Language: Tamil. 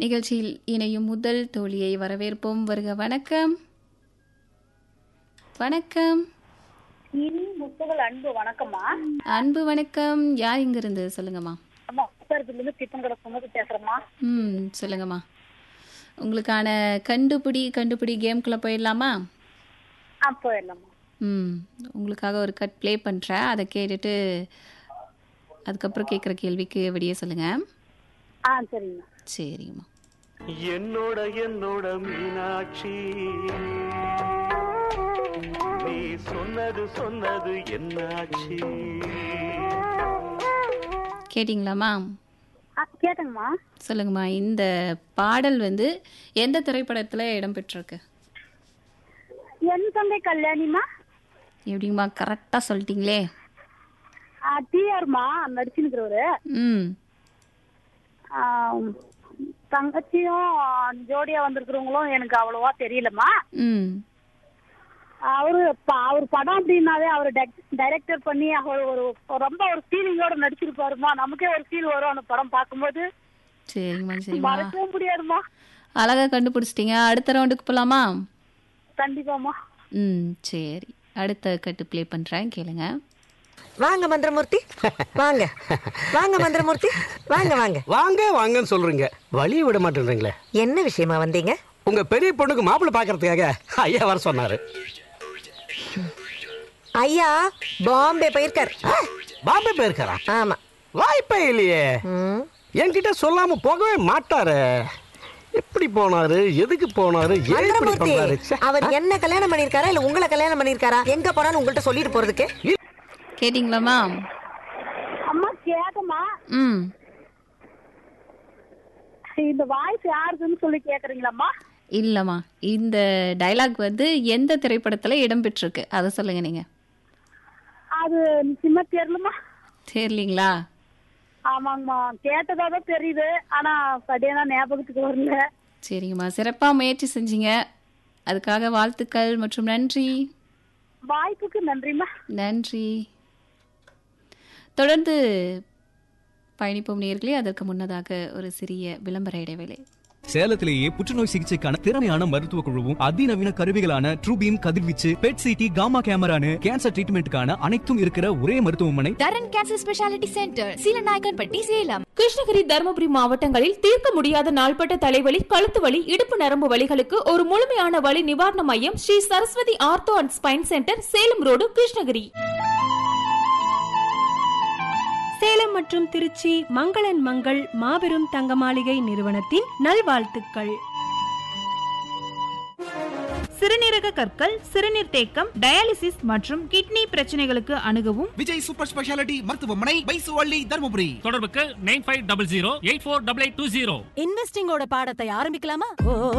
நிகழ்ச்சியில் இணையும் முதல் தோழியை வரவேற்போம். வருக. வணக்கம். வணக்கம். முத்துகள் அன்பு வணக்கம்மா. அன்பு வணக்கம். யார் இங்க இருந்து சொல்லுங்கம்மா. பேசுறேம்மா. சொல்லுங்கம்மா. உங்களுக்கான கண்டுபிடி கேம்குள்ள போயிடலாமா? போயிடலாமா. உங்களுக்காக ஒரு கட் ப்ளே பண்றேன். அதை கேட்டுட்டு அதுக்கப்புறம் கேட்குற கேள்விக்கு விடிய சொல்லுங்க. சரிங்கம்மா. சரிங்கம்மா. என்னோட மீனாட்சி, நீ சொன்னது என்னாச்சு? கேட்டிங்களாம்மா? கேட்டேங்கம்மா. சொல்லுங்கம்மா. இந்த பாடல் வந்து எந்த திரைப்படத்துல இடம்பெற்றிருக்கு? என் தங்கை கல்யாணிமா. எப்படிங்கம்மா கரெக்டா சொல்லிட்டீங்களே. டிஆர்மா நடிச்சுருக்கிறவரு. தங்கச்சியும் ஜோடியா வந்திருக்கிறவங்களும் எனக்கு அவ்வளவா தெரியலம்மா. அவர் படம் அப்படின்னாவே அவர் டைரக்டர் பண்ணி அவர் ஒரு ரொம்ப ஒரு ஃபீலிங்கோட நடிச்சிருப்பாருமா. நமக்கே ஒரு ஃபீல் வரும் அந்த படம் பார்க்கும்போது. சரிங்கம்மா. சரிம்மா. மறக்கவே முடியாதுமா. அழகா கண்டுபிடிச்சிட்டீங்க. அடுத்த ரவுண்டுக்கு போலாமா? கண்டிப்பாமா. சரி. அடுத்த கட்டு ப்ளே பண்றேன், கேளுங்க. வாங்க மந்திரமூர்த்தி, வாங்க வாங்க மந்திரமூர்த்தி, வாங்க வாங்க வாங்க வாங்கன்னு சொல்றீங்க, வழியை விட மாட்டேன்றீங்களே. என்ன விஷயமா வந்தீங்க? உங்க பெரிய பொண்ணுக்கு மாப்பிள்ளை பாக்குறதுக்காக ஐயா வர சொன்னாரு. ஐயா பாம்பே போயிருக்காரு. பாம்பே போயிருக்காரா? ஆமா. வாய்ப்பே இல்லையே. என்கிட்ட சொல்லாம போகவே மாட்டாரு. எப்படி போனாரு, எதுக்கு போனாரு, அவர் என்ன கல்யாணம் பண்ணிருக்காரா இல்ல உங்களை கல்யாணம் பண்ணிருக்காரா? எங்க போனாலும் உங்கள்கிட்ட சொல்லிட்டு போறதுக்கு. கேட்டீங்களாமா? அம்மா கேட்டமா. இந்த வாய்ஸ் யாருன்னு சொல்லி கேக்குறீங்களாம்மா? இல்லம்மா, இந்த டயலாக் வந்து எந்த திரைப்படத்துல இடம்பெற்றிருக்கு அதை சொல்லுங்க நீங்க. அது நிச்சயமா தெரியலமா. தெரியலீங்களா? ஆமாங்கம்மா, கேட்டதான் தெரியுது, ஆனா சரியான ஞாபகத்துக்கு வரல. சரிங்கம்மா, சிறப்பா முயற்சி செஞ்சீங்க. அதுக்காக வாழ்த்துக்கள் மற்றும் நன்றி. வாய்ப்புக்கு நன்றிம்மா. நன்றி. தொடர்ந்து பயணிப்போம் நேயர்களே. அதற்கு முன்னதாக ஒரு சிறிய விளம்பர இடைவேளை. சேலத்திலேயே புற்றுநோய் சிகிச்சைக்கான திறமையான மருத்துவ குழுவும் அதிநவீன கருவிகளான ட்ரூபீம் கதிர்வீச்சு, பெட் சிடி, காமா கேமரானு கேன்சர் ட்ரீட்மெண்ட்டுக்கான அனைத்தும் இருக்கிற ஒரே மருத்துவமனை தரன் cancer speciality centre, Seelanaickenpatti, Salem. Krishnagiri, Dharmapuri மாவட்டங்களில் தீர்க்க முடியாத நாள்பட்ட தலைவலி, கழுத்து வலி, இடுப்பு நரம்பு வலிகளுக்கு ஒரு முழுமையான வலி நிவாரண மையம் Sri Saraswati ortho and spine centre, Salem road, Krishnagiri. Salem மற்றும் திருச்சி மங்களன் மங்கள் மாபெரும் தங்க மாளிகை நிறுவனத்தின் நல்வாழ்த்துக்கள். சிறுநீரக கற்கள், சிறுநீர் தேக்கம், டயாலிசிஸ் மற்றும் கிட்னி பிரச்சனைகளுக்கு அணுகவும் விஜய் சூப்பர் ஸ்பெஷாலிட்டி மருத்துவமனை, பைசுவள்ளி, தருமபுரி. தொடர்புக்கு 9500 848820. இன்வெஸ்டிங்கோட பாடத்தை ஆரம்பிக்கலாமா?